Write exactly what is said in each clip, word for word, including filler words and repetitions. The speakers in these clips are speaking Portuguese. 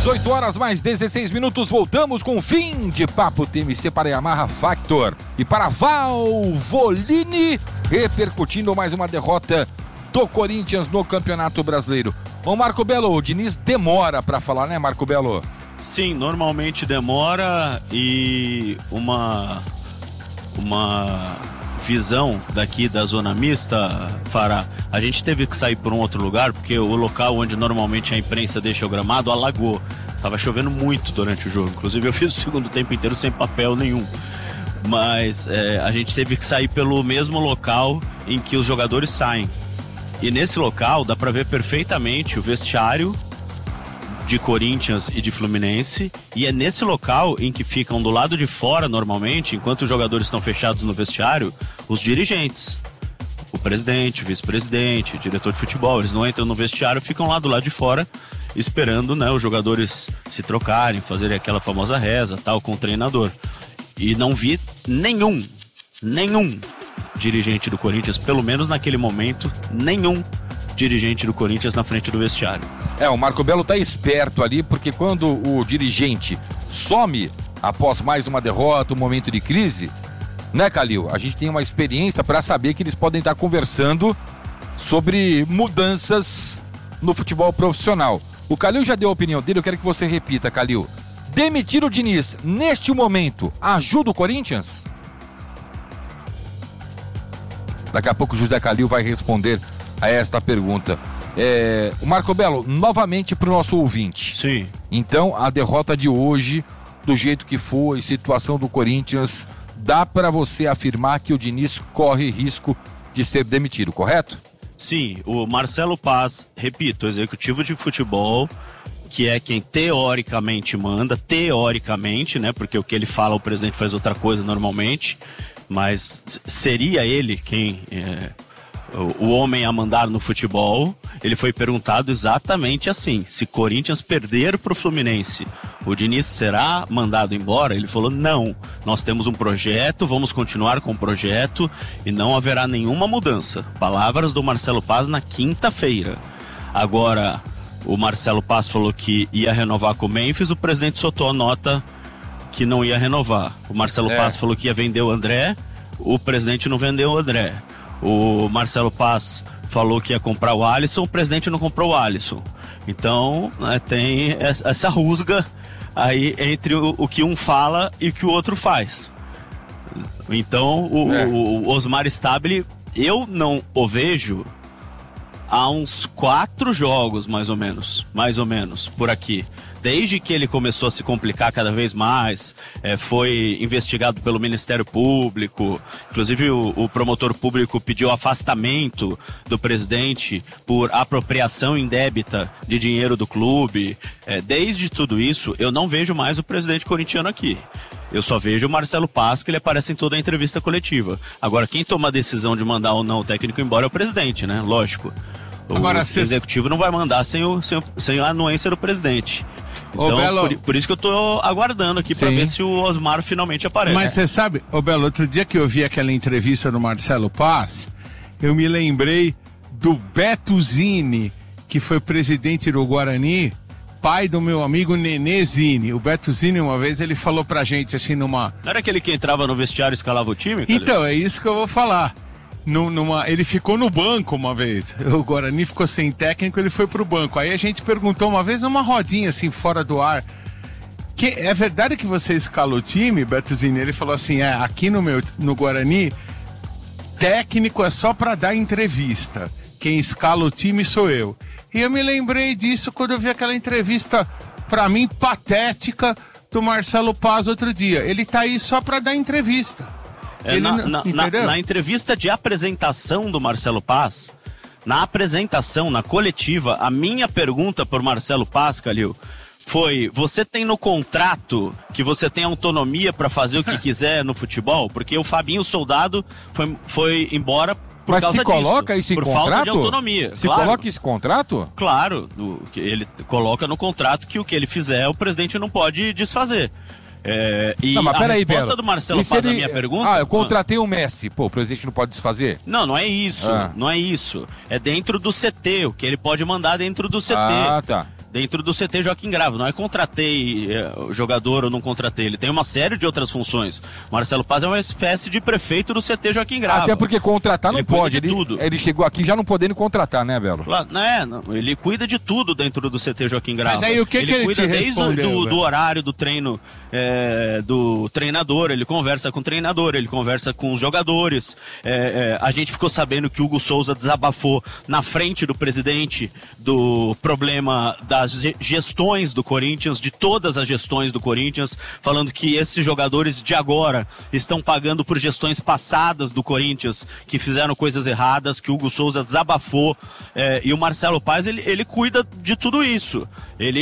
dezoito horas mais dezesseis minutos, voltamos com o fim de Papo T M C para Yamaha Factor e para Valvoline, repercutindo mais uma derrota do Corinthians no Campeonato Brasileiro. Ô Marco Belo, o Diniz demora para falar, né, Marco Belo? Sim, normalmente demora e uma uma visão daqui da zona mista, Fará, a gente teve que sair por um outro lugar porque o local onde normalmente a imprensa deixa o gramado alagou. Tava chovendo muito durante o jogo, inclusive eu fiz o segundo tempo inteiro sem papel nenhum. Mas é, a gente teve que sair pelo mesmo local em que os jogadores saem. E nesse local dá pra ver perfeitamente o vestiário de Corinthians e de Fluminense, e é nesse local em que ficam do lado de fora normalmente, enquanto os jogadores estão fechados no vestiário, os dirigentes, o presidente, o vice-presidente, o diretor de futebol. Eles não entram no vestiário, ficam lá do lado de fora esperando, né, os jogadores se trocarem, fazerem aquela famosa reza, tal, com o treinador. E não vi nenhum, nenhum dirigente do Corinthians, pelo menos naquele momento, nenhum dirigente do Corinthians na frente do vestiário. É, o Marco Belo tá esperto ali, porque quando o dirigente some após mais uma derrota, um momento de crise, né, Calil? A gente tem uma experiência para saber que eles podem estar conversando sobre mudanças no futebol profissional. O Calil já deu a opinião dele, eu quero que você repita, Calil. Demitir o Diniz neste momento ajuda o Corinthians? Daqui a pouco o José Calil vai responder a esta pergunta. É, o Marco Belo, novamente para o nosso ouvinte. Sim. Então, a derrota de hoje, do jeito que foi, situação do Corinthians, dá para você afirmar que o Diniz corre risco de ser demitido, correto? Sim, o Marcelo Paz, repito, executivo de futebol, que é quem teoricamente manda, teoricamente, né? Porque o que ele fala, o presidente faz outra coisa normalmente, mas seria ele quem... É... o homem a mandar no futebol. Ele foi perguntado exatamente assim: se Corinthians perder pro Fluminense, o Diniz será mandado embora? Ele falou: não, nós temos um projeto, vamos continuar com o projeto e não haverá nenhuma mudança. Palavras do Marcelo Paz na quinta-feira. Agora, o Marcelo Paz falou que ia renovar com o Memphis, o presidente soltou a nota que não ia renovar. O Marcelo é. Paz falou que ia vender o André, o presidente não vendeu o André. O Marcelo Paz falou que ia comprar o Alisson, o presidente não comprou o Alisson. Então, né, tem essa rusga aí entre o, o que um fala e o que o outro faz. Então, o, é. o Osmar Stabile, eu não o vejo há uns quatro jogos, mais ou menos, mais ou menos, por aqui. Desde que ele começou a se complicar cada vez mais, é, foi investigado pelo Ministério Público, inclusive o, o promotor público pediu afastamento do presidente por apropriação indébita de dinheiro do clube. É, desde tudo isso, eu não vejo mais o presidente corintiano aqui. Eu só vejo o Marcelo Paz, que ele aparece em toda a entrevista coletiva. Agora, quem toma a decisão de mandar ou não o técnico embora é o presidente, né? Lógico. O Agora, executivo cês... não vai mandar sem, o, sem, sem a anuência do presidente. Então, Belo... por, por isso que eu tô aguardando aqui para ver se o Osmar finalmente aparece. Mas você sabe, ô Belo, outro dia que eu vi aquela entrevista do Marcelo Paz, eu me lembrei do Beto Zini, que foi presidente do Guarani, pai do meu amigo Nenê Zini. O Beto Zini, uma vez, ele falou pra gente assim numa... Não era aquele que entrava no vestiário e escalava o time? Cara? Então, é isso que eu vou falar. Numa, ele ficou no banco uma vez. O Guarani ficou sem técnico, ele foi pro banco. Aí a gente perguntou uma vez numa rodinha assim, fora do ar, que é verdade que você escala o time, Betozinho? Ele falou assim: é, aqui no meu no Guarani, técnico é só pra dar entrevista. Quem escala o time sou eu. E eu me lembrei disso quando eu vi aquela entrevista, pra mim, patética, do Marcelo Paz outro dia. Ele tá aí só pra dar entrevista. É, na, na, na, na entrevista de apresentação do Marcelo Paz, na apresentação, na coletiva, a minha pergunta por Marcelo Paz, Calil, foi: você tem no contrato que você tem autonomia para fazer o que quiser no futebol? Porque o Fabinho Soldado foi, foi embora por Mas causa se coloca disso, isso em por contrato? falta de autonomia. Se claro. coloca esse contrato? Claro, o, ele coloca no contrato que o que ele fizer o presidente não pode desfazer. É, e não, mas a resposta aí, do Marcelo Paz à minha pergunta... Ah, eu contratei o Messi. Pô, o presidente não pode desfazer? Não, não é isso. Ah. Não é isso. É dentro do C T, o que ele pode mandar dentro do C T. Ah, tá. dentro do C T Joaquim Grava. Não é contratei é, jogador ou não contratei. Ele tem uma série de outras funções. Marcelo Paz é uma espécie de prefeito do C T Joaquim Grava. Até porque contratar não ele pode. Ele, tudo. ele chegou aqui já não podendo contratar, né, Belo? Lá, né, ele cuida de tudo dentro do C T Joaquim Grava. Mas aí o que ele que ele cuida te desde respondeu, do, do horário do treino é, do treinador. Ele conversa com o treinador, ele conversa com os jogadores. É, é, a gente ficou sabendo que o Hugo Souza desabafou na frente do presidente do problema das gestões do Corinthians, de todas as gestões do Corinthians, falando que esses jogadores de agora estão pagando por gestões passadas do Corinthians, que fizeram coisas erradas, que o Hugo Souza desabafou, é, e o Marcelo Paz, ele, ele cuida de tudo isso. Ele,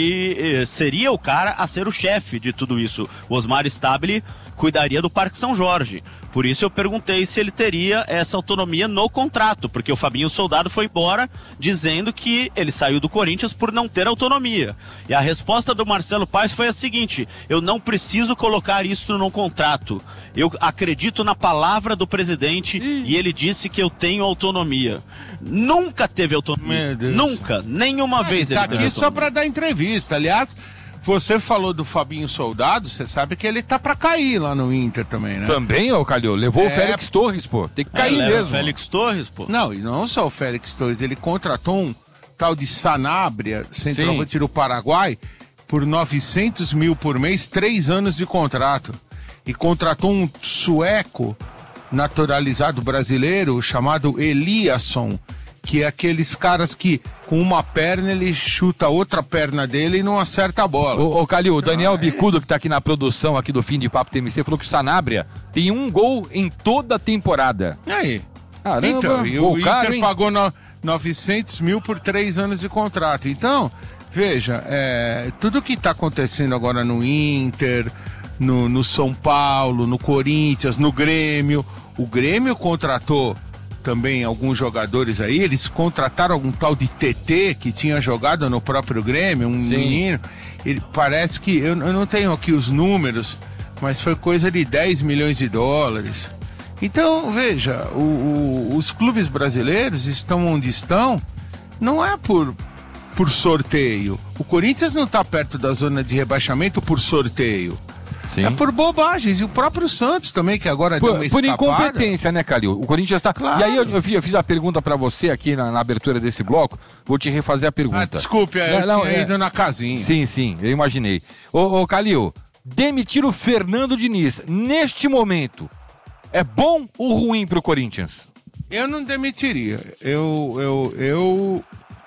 ele seria o cara a ser o chefe de tudo isso. O Osmar Stabile cuidaria do Parque São Jorge. Por isso eu perguntei se ele teria essa autonomia no contrato, porque o Fabinho Soldado foi embora dizendo que ele saiu do Corinthians por não ter autonomia. E a resposta do Marcelo Paz foi a seguinte: eu não preciso colocar isso no contrato. Eu acredito na palavra do presidente e ele disse que eu tenho autonomia. Nunca teve autonomia. Nunca. Nenhuma ah, vez ele tá ele teve aqui autonomia. Só para dar entrevista. Aliás, você falou do Fabinho Soldado, você sabe que ele tá pra cair lá no Inter também, né? Também, ô Calil, levou é... o Félix Torres, pô. Tem que cair é, mesmo. O Félix Torres, pô. Não, e não só o Félix Torres, ele contratou um tal de Sanabria, centroavante do Paraguai, por novecentos mil por mês, três anos de contrato. E contratou um sueco naturalizado brasileiro chamado Eliasson, que é aqueles caras que com uma perna ele chuta a outra perna dele e não acerta a bola. Ô, ô Calil, o Daniel ah, Bicudo, que tá aqui na produção aqui do Fim de Papo T M C, falou que o Sanabria tem um gol em toda a temporada. E aí? Caramba, então, e o caro, Inter hein? pagou no, novecentos mil por três anos de contrato. Então, veja, é, tudo que está acontecendo agora no Inter, no, no São Paulo, no Corinthians, no Grêmio, o Grêmio contratou também alguns jogadores aí, eles contrataram algum tal de T T que tinha jogado no próprio Grêmio, um Sim. menino, ele parece que, eu, eu não tenho aqui os números, mas foi coisa de dez milhões de dólares. Então, veja, o, o, os clubes brasileiros estão onde estão, não é por, por sorteio. O Corinthians não está perto da zona de rebaixamento por sorteio. Sim. É por bobagens. E o próprio Santos também, que agora por, deu uma por escapada. incompetência, né, Calil? O Corinthians está... Claro. E aí eu, eu, fiz, eu fiz a pergunta para você aqui na, na abertura desse bloco. Vou te refazer a pergunta. Ah, desculpe, eu não, não, tinha é... ido na casinha. Sim, sim, eu imaginei. Ô, ô Calil, demitir o Fernando Diniz neste momento é bom ou ruim pro Corinthians? Eu não demitiria. Eu, eu, eu,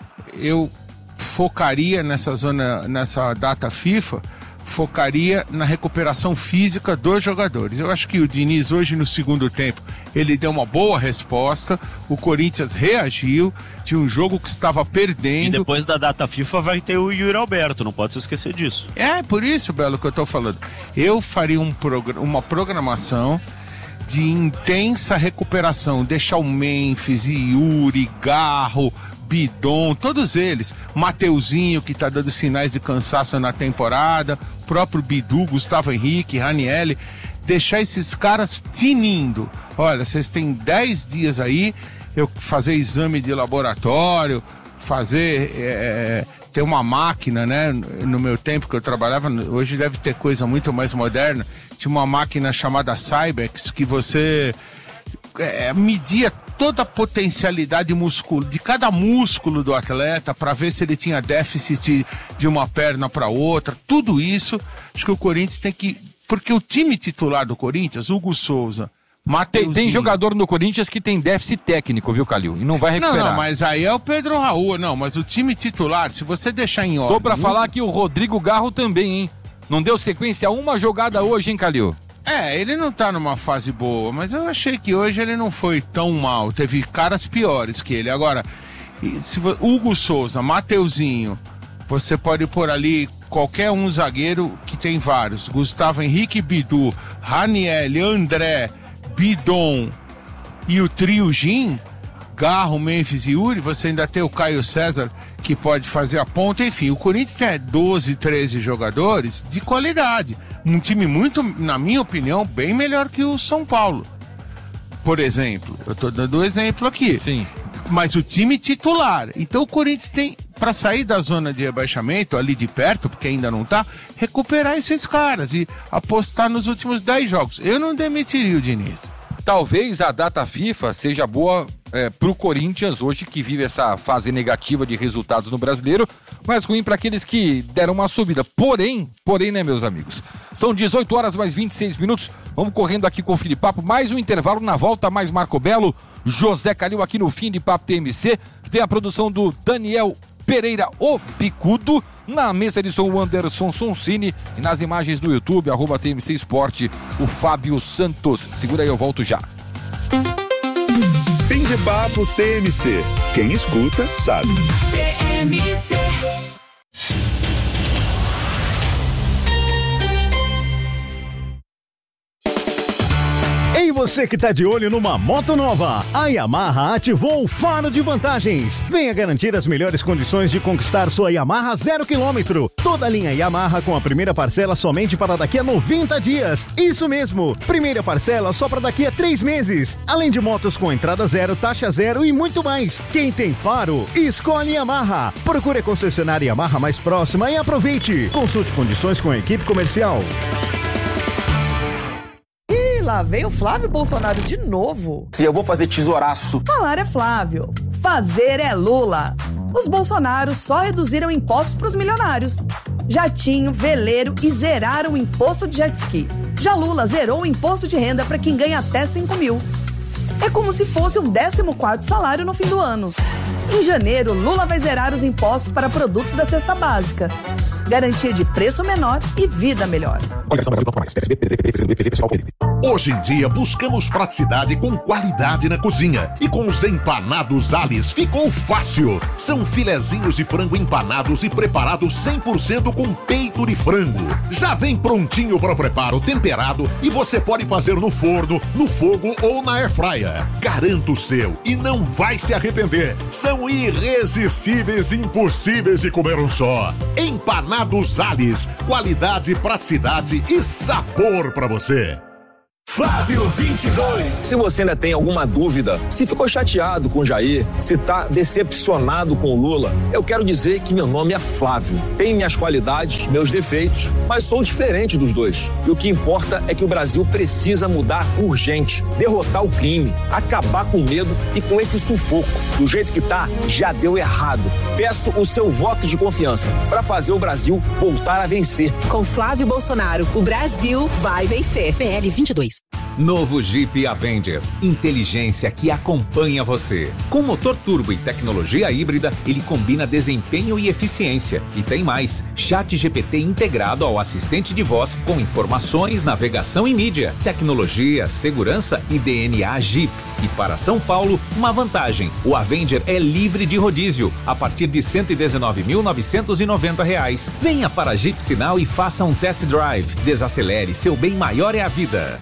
eu focaria nessa zona, nessa data FIFA, focaria na recuperação física dos jogadores. Eu acho que o Diniz hoje no segundo tempo, ele deu uma boa resposta, o Corinthians reagiu de um jogo que estava perdendo. E depois da data FIFA vai ter o Yuri Alberto, não pode se esquecer disso. É, por isso, Belo, que eu estou falando. Eu faria um progr- uma programação de intensa recuperação, deixar o Memphis, Yuri, Garro, Bidon, todos eles, Mateuzinho, que está dando sinais de cansaço na temporada, próprio Bidu, Gustavo Henrique, Ranielli, deixar esses caras tinindo. Olha, vocês têm dez dias aí, eu fazer exame de laboratório, fazer, é, ter uma máquina, né? No meu tempo que eu trabalhava, hoje deve ter coisa muito mais moderna, tinha uma máquina chamada Cybex, que você é, media toda a potencialidade músculo, de cada músculo do atleta, para ver se ele tinha déficit de uma perna para outra, tudo isso, acho que o Corinthians tem que, porque o time titular do Corinthians, Hugo Souza, Mateuzinho... Tem, tem jogador no Corinthians que tem déficit técnico, viu, Calil? E não vai recuperar. Não, não, mas aí é o Pedro Raul, não, mas o time titular, se você deixar em ordem... Tô pra falar que o Rodrigo Garro também, hein? Não deu sequência a uma jogada hoje, hein, Calil? É, ele não tá numa fase boa, mas eu achei que hoje ele não foi tão mal. Teve caras piores que ele. Agora, se Hugo Souza, Mateuzinho, você pode pôr ali qualquer um zagueiro que tem vários. Gustavo Henrique, Bidu, Ranielli, André, Bidon e o trio Gin, Garro, Memphis e Yuri, você ainda tem o Caio César que pode fazer a ponta. Enfim, o Corinthians tem doze, treze jogadores de qualidade. Um time muito, na minha opinião, bem melhor que o São Paulo. Por exemplo, eu tô dando um exemplo aqui. Sim. Mas o time titular. Então o Corinthians tem, para sair da zona de rebaixamento, ali de perto, porque ainda não tá, recuperar esses caras e apostar nos últimos dez jogos. Eu não demitiria o Diniz. Talvez a data FIFA seja boa é, pro Corinthians hoje, que vive essa fase negativa de resultados no Brasileiro, mas ruim para aqueles que deram uma subida. Porém, porém, né, meus amigos? São dezoito horas mais vinte e seis minutos. Vamos correndo aqui com o Fim de Papo. Mais um intervalo, na volta mais Marco Belo, José Calil aqui no Fim de Papo T M C, que tem a produção do Daniel Pereira, o Bicudo. Na mesa de som, o Anderson Sonsini. E nas imagens do YouTube, arroba T M C Esporte, o Fábio Santos. Segura aí, eu volto já. Fim de Papo T M C. Quem escuta, sabe. T M C. Ei, você que tá de olho numa moto nova, a Yamaha ativou o Faro de Vantagens. Venha garantir as melhores condições de conquistar sua Yamaha zero quilômetro. Toda a linha Yamaha com a primeira parcela somente para daqui a noventa dias. Isso mesmo, primeira parcela só para daqui a três meses. Além de motos com entrada zero, taxa zero e muito mais. Quem tem Faro, escolhe Yamaha. Procure a concessionária Yamaha mais próxima e aproveite. Consulte condições com a equipe comercial. Lá veio o Flávio Bolsonaro de novo. Se eu vou fazer tesouraço. Falar é Flávio, fazer é Lula. Os Bolsonaros só reduziram impostos para os milionários. Jatinho, veleiro e zeraram o imposto de jet ski. Já Lula zerou o imposto de renda para quem ganha até cinco mil. É como se fosse o décimo quarto salário no fim do ano. Em janeiro, Lula vai zerar os impostos para produtos da cesta básica. Garantia de preço menor e vida melhor. Hoje em dia, buscamos praticidade com qualidade na cozinha. E com os empanados Alice ficou fácil. São filezinhos de frango empanados e preparados cem por cento com peito de frango. Já vem prontinho para o preparo, temperado, e você pode fazer no forno, no fogo ou na airfryer. Garanto o seu e não vai se arrepender. São irresistíveis e impossíveis de comer um só. Empanados Alice, qualidade, praticidade e sabor para você. Flávio vinte e dois. Se você ainda tem alguma dúvida, se ficou chateado com o Jair, se tá decepcionado com o Lula, eu quero dizer que meu nome é Flávio. Tenho minhas qualidades, meus defeitos, mas sou diferente dos dois. E o que importa é que o Brasil precisa mudar urgente, derrotar o crime, acabar com o medo e com esse sufoco. Do jeito que tá, já deu errado. Peço o seu voto de confiança para fazer o Brasil voltar a vencer. Com Flávio Bolsonaro, o Brasil vai vencer. P L vinte e dois. Novo Jeep Avenger. Inteligência que acompanha você. Com motor turbo e tecnologia híbrida, ele combina desempenho e eficiência. E tem mais, Chat G P T integrado ao assistente de voz com informações, navegação e mídia. Tecnologia, segurança e D N A Jeep. E para São Paulo, uma vantagem. O Avenger é livre de rodízio, a partir de cento e dezenove mil novecentos e noventa reais. Venha para Jeep Sinal e faça um test drive. Desacelere, seu bem maior é a vida.